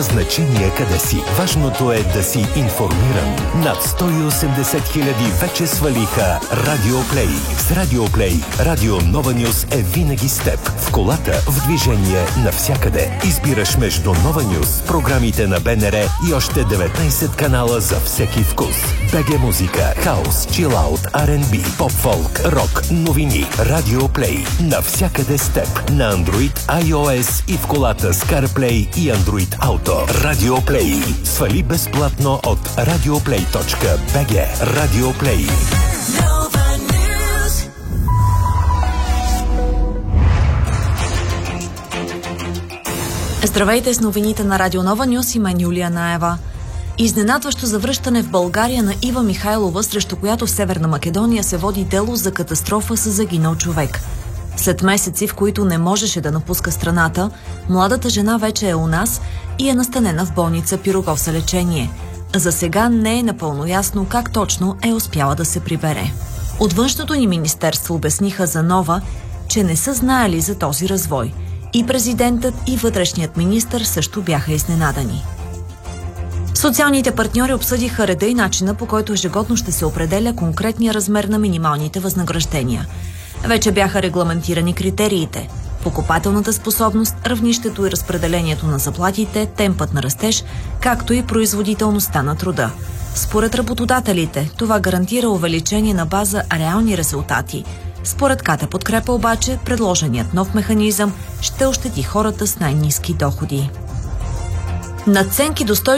Няма значение къде си. Важното е да си информиран. Над 180 хиляди вече свалиха Радиоплей. С Радиоплей Радио Нова Нюс е винаги с теб. В колата, в движение, навсякъде. Избираш между Нова Нюс, програмите на БНР и още 19 канала за всеки вкус. БГ музика, хаус, чилаут, R&B, поп-фолк, рок, новини. Радиоплей. Навсякъде с теб. На Android, iOS и в колата с CarPlay и Android Auto. Радиоплей. Свали безплатно от radioplay.bg. Радиоплей. Здравейте с новините на Радио Нова Нюс и мен Юлия Наева. Изненадващо завръщане в България на Ива Михайлова, срещу която в Северна Македония се води дело за катастрофа с загинал човек. След месеци, в които не можеше да напуска страната, младата жена вече е у нас и е настанена в болница Пирогов за лечение. За сега не е напълно ясно как точно е успяла да се прибере. От външното ни министерство обясниха за Нова, че не са знаели за този развой. И президентът, и вътрешният министър също бяха изненадани. Социалните партньори обсъдиха реда и начина, по който ежегодно ще се определя конкретния размер на минималните възнаграждения. Вече бяха регламентирани критериите – покупателната способност, равнището и разпределението на заплатите, темпът на растеж, както и производителността на труда. Според работодателите, това гарантира увеличение на база реални резултати. Според КТ Подкрепа обаче, предложеният нов механизъм ще ощети хората с най-ниски доходи. Надценки до